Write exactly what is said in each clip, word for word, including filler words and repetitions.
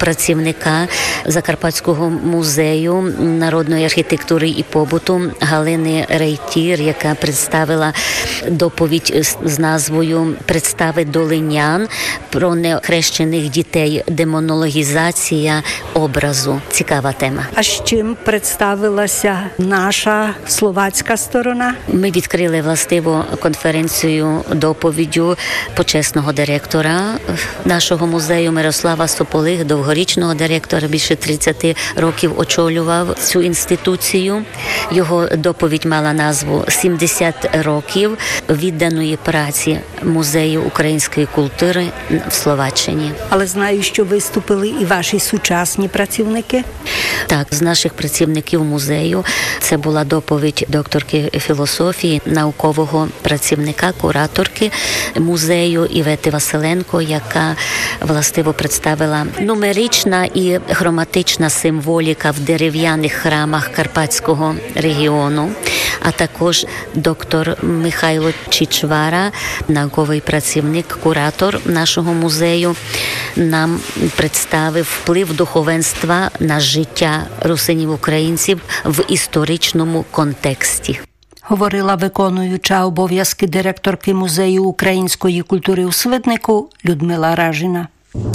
працівника Закарпатського музею народної архітектури і побуту Галини Рейтір, яка представила доповідь з назвою «Представи долинян про нехрещених дітей. Демонологізація образу». Цікава тема. А з чим представилася наша словацька сторона? Ми відкрили властиво конференцію доповіддю почесного директора нашого музею Мирослава Сополих, довгорічного директора, більше тридцять років очолював цю інституцію. Його доповідь мала назву «сімдесят років відданої праці музею української культури в Словаччині». Але знаю, що виступили і ваші сучасні працівники. Так, з наших працівників музею це була доповідь докторки філософії, наукового працівника, кураторки музею Івети Василенко, яка властиво представила нумерична і хроматична символіка в дерев'яних храмах Карпатського регіону, а також доктор Михайло Чичвара, науковий працівник, куратор нашого музею, нам представив вплив духовенства на життя русинів-українців в історичному контексті. Говорила виконуюча обов'язки директорки Музею української культури у Свиднику Людмила Ражина.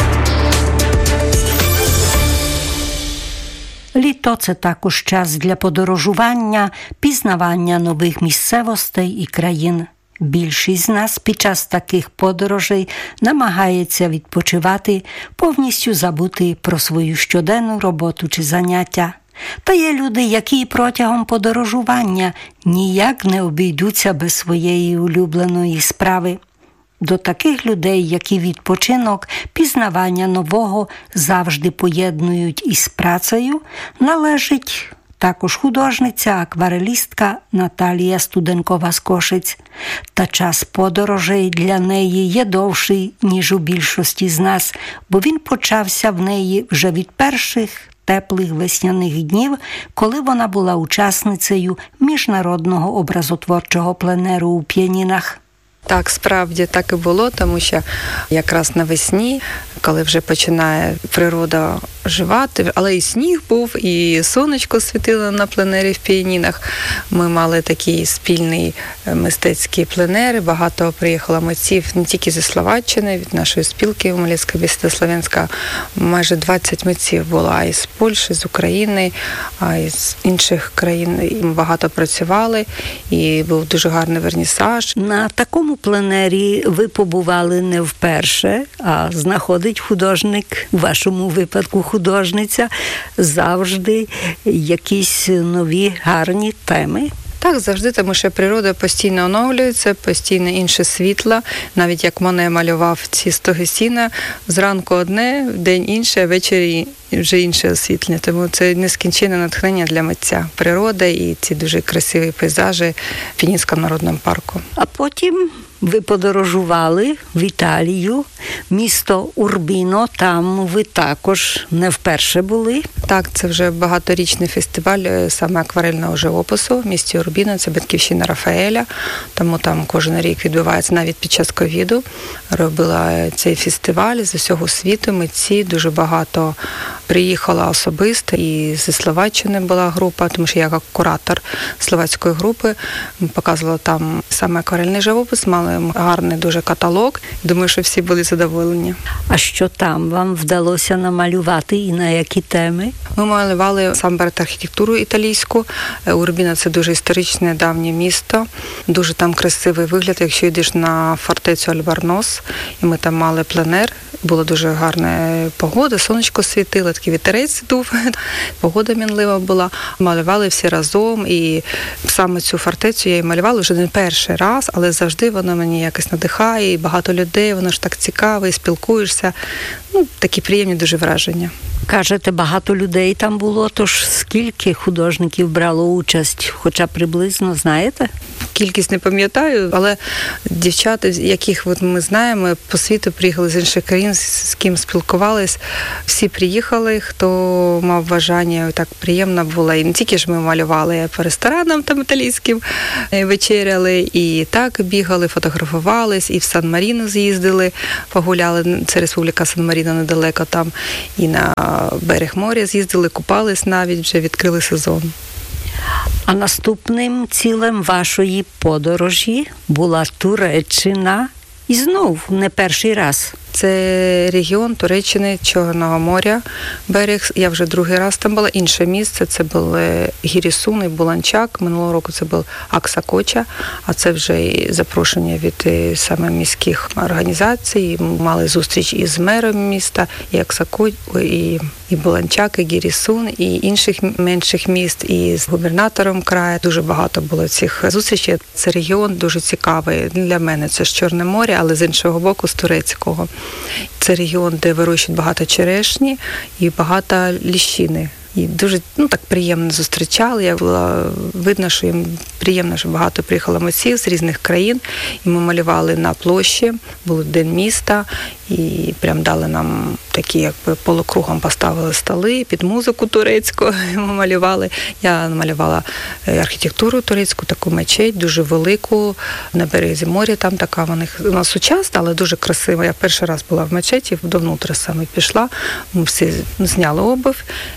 Літо – це також час для подорожування, пізнавання нових місцевостей і країн. Більшість з нас під час таких подорожей намагається відпочивати, повністю забути про свою щоденну роботу чи заняття. Та є люди, які протягом подорожування ніяк не обійдуться без своєї улюбленої справи. До таких людей, які відпочинок, пізнавання нового завжди поєднують із працею, належить також художниця, акварелістка Наталія Студенкова з Кошиць. Та час подорожей для неї є довший, ніж у більшості з нас, бо він почався в неї вже від перших теплих весняних днів, коли вона була учасницею міжнародного образотворчого пленеру у П'янінах. Так, справді так і було, тому що якраз навесні, коли вже починає природа оживати, але і сніг був, і сонечко світило на пленері в П'янінах. Ми мали такий спільний мистецький пленер, багато приїхало митців не тільки зі Словаччини, від нашої спілки Умалівська бесіда слов'янська, майже двадцять митців було, а із Польщі, з України, а із інших країн. І ми багато працювали, і був дуже гарний вернісаж. На такому пленері ви побували не вперше, а знаходить художник, в вашому випадку художниця, завжди якісь нові гарні теми. Так, завжди, тому що природа постійно оновлюється, постійно інше світло. Навіть як Моне малював ці стоги сіна, зранку одне, вдень інше, а ввечері вже інше освітлення. Тому це нескінченне натхнення для митця. Природа і ці дуже красиві пейзажі в П'янінському народному парку. А потім ви подорожували в Італію, місто Урбіно, там ви також не вперше були. Так, це вже багаторічний фестиваль саме акварельного живопису в місті Урбіно, це батьківщина Рафаеля, тому там кожен рік відбувається, навіть під час ковіду робила цей фестиваль з усього світу, митці, дуже багато приїхала особисто, і зі Словаччини була група, тому що я як куратор словацької групи показувала там саме акварельний живопис, мали гарний дуже каталог. Думаю, що всі були задоволені. А що там вам вдалося намалювати і на які теми? Ми малювали сам архітектуру італійську. Урбіно – це дуже історичне, давнє місто. Дуже там красивий вигляд, якщо йдеш на фортецю Альбарнос. І ми там мали пленер. Була дуже гарна погода, сонечко світило, такий вітерець дув, погода мінлива була. Малювали всі разом, і саме цю фортецю я і малювала вже не перший раз, але завжди вона мені якось надихає, і багато людей, воно ж так цікаво, і спілкуєшся. Ну, такі приємні дуже враження. Кажете, багато людей там було, тож скільки художників брало участь, хоча приблизно знаєте? кількість не пам'ятаю, але дівчата, яких от ми знаємо, по світу приїхали з інших країн, з ким спілкувались, всі приїхали, хто мав бажання, так приємно було. І не тільки ж ми малювали, а по ресторанам там італійським вечеряли, і так бігали, фотографувались, і в Сан-Маріно з'їздили, погуляли, це Республіка Сан-Маріно недалеко там, і на берег моря з'їздили, купались навіть, вже відкрили сезон. А наступним цілем вашої подорожі була Туреччина. І знов не перший раз. Це регіон Туреччини, Чорного моря, берег. Я вже другий раз там була. Інше місце, це були Гірісун і Буланчак. Минулого року це був Аксакоча, а це вже і запрошення від саме міських організацій. Ми мали зустріч із мером міста, і Аксакоч, і, і Буланчак, і Гірісун, і інших менших міст, і з губернатором краю. Дуже багато було цих зустрічей. Це регіон дуже цікавий. Для мене це ж Чорне море, але з іншого боку, з турецького. Це регіон, де вирощують багато черешні і багато ліщини. І дуже, ну, так приємно зустрічали. Я була, видно, що їм приємно, що багато приїхало митців з різних країн. І ми малювали на площі, був День міста, і прям дали нам такі, якби полукругом поставили столи під музику турецьку. Ми малювали. Я малювала архітектуру турецьку, таку мечеть, дуже велику, на березі моря. Там така в них, вона сучасна, але дуже красива. Я перший раз була в мечеті, до внутрі саме пішла. Ми всі зняли обув.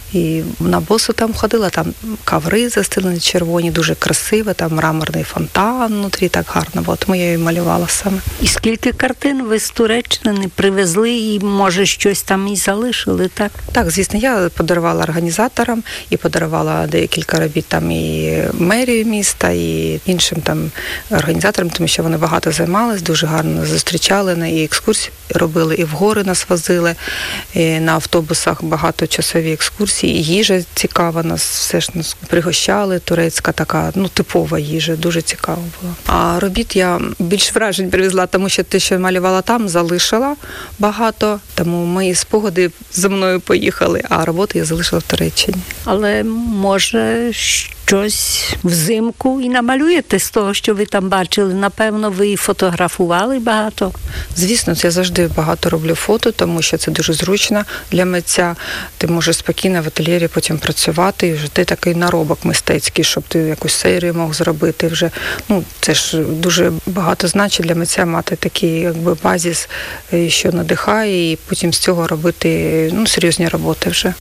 І на босу там ходила, там коври застелені червоні, дуже красиво, там мраморний фонтан внутрі, так гарно було, тому я її малювала саме. І скільки картин ви з Туреччини привезли і, може, щось там і залишили, так? Так, звісно, я подарувала організаторам і подарувала декілька робіт там і мерії міста, і іншим там організаторам, тому що вони багато займались, дуже гарно зустрічали, і екскурсії робили, і в гори нас возили, і на автобусах багаточасові екскурсії. І їжа цікава, нас все ж нас пригощали, турецька така, ну, типова їжа, дуже цікаво було. А робіт я більш вражень привезла, тому що те, що малювала там, залишила багато, тому мої спогади за мною поїхали, а роботи я залишила в Туреччині. Але, може, щось взимку і намалюєте з того, що ви там бачили? Напевно, ви і фотографували багато? Звісно, я завжди багато роблю фото, тому що це дуже зручно для митця. Ти можеш спокійно в ательєрі потім працювати, і вже ти такий наробок мистецький, щоб ти якусь серію мог зробити. Вже, ну, це ж дуже багато значить для митця мати такий, якби, базис, що надихає, і потім з цього робити, ну, серйозні роботи вже.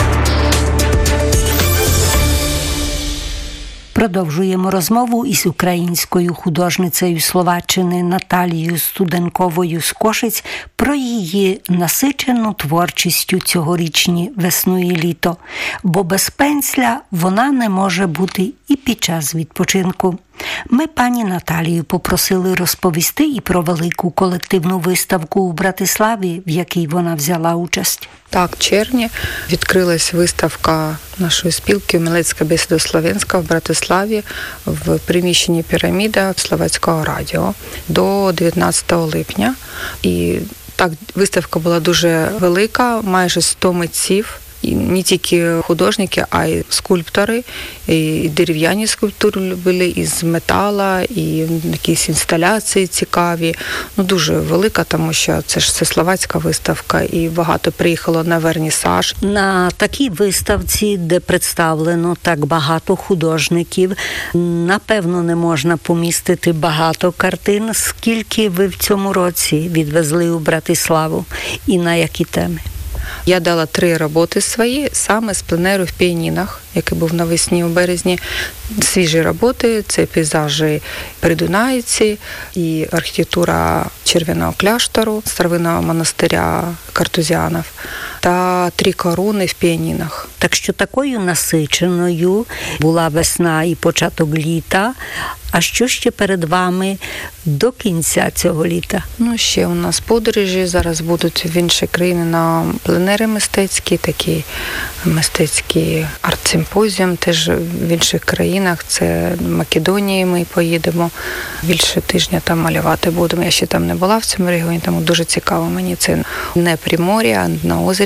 Продовжуємо розмову із українською художницею Словаччини Наталією Студенковою з Кошиць про її насичену творчістю цьогорічні весну і літо, бо без пензля вона не може бути і під час відпочинку. Ми пані Наталію попросили розповісти і про велику колективну виставку у Братиславі, в якій вона взяла участь. Так, в червні відкрилась виставка нашої спілки «Милецька бесіда Словенська» в Братиславі в приміщенні «Піраміда» Словацького радіо до дев'ятнадцятого липня. І так, виставка була дуже велика, майже сто митців. І не тільки художники, а й скульптори, і дерев'яні скульптури були, із метала, і якісь інсталяції цікаві. Ну, дуже велика, тому що це ж все словацька виставка, і багато приїхало на вернісаж. На такій виставці, де представлено так багато художників, напевно, не можна помістити багато картин. Скільки ви в цьому році відвезли у Братиславу і на які теми? Я дала три роботи свої, саме з пленеру в Піанінах, який був навесні у березні. Свіжі роботи, це пейзажі Придунайці і архітектура Червоного кляштору, старовинного монастиря картузіанів, та три корони в Піанінах. Так що такою насиченою була весна і початок літа. А що ще перед вами до кінця цього літа? Ну, ще у нас подорожі. Зараз будуть в інші країни на пленери мистецькі, такі мистецькі арт-симпозіум теж в інших країнах. Це в Македонії ми поїдемо. Більше тижня там малювати будемо. Я ще там не була в цьому регіоні, тому дуже цікаво мені. Це не Примор'я, а на озері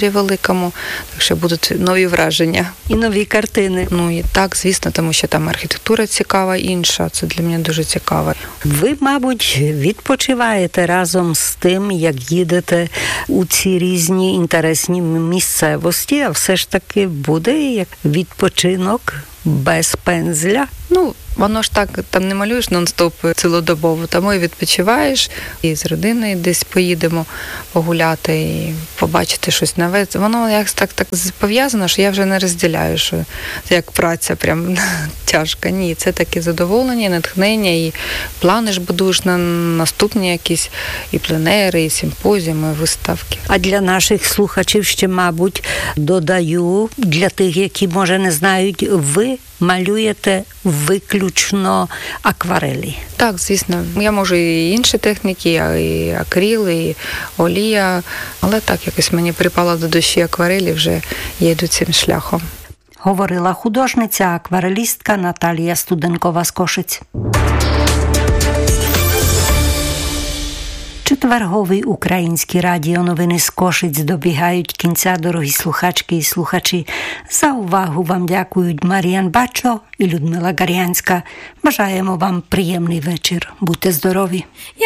театрі великому, так що будуть нові враження. І нові картини. Ну і так, звісно, тому що там архітектура цікава інша, це для мене дуже цікаво. Ви, мабуть, відпочиваєте разом з тим, як їдете у ці різні інтересні місцевості, а все ж таки буде як відпочинок без пензля. Ну, воно ж так, там не малюєш нон-стоп цілодобово, тому і відпочиваєш, і з родиною десь поїдемо погуляти і побачити щось нове. Воно якось так, так пов'язано, що я вже не розділяю, що це як праця прям тяжка. Ні, це таке задоволення, натхнення, і плани ж будуєш на наступні якісь і пленери, і симпозіуми, і виставки. А для наших слухачів ще, мабуть, додаю, для тих, які, може, не знають, ви малюєте виключно акварелі. Так, звісно. Я можу і інші техніки, і акрил, і олія, але так, якось мені припало до душі акварелі, вже я йду цим шляхом. Говорила художниця-акварелістка Наталія Студенкова з Кошиць. Четвергові українські радіоновини з Кошиць добігають кінця, дорогі слухачки і слухачі. За увагу вам дякують Маріан Бачо і Людмила Гар'янська. Бажаємо вам приємний вечір. Будьте здорові!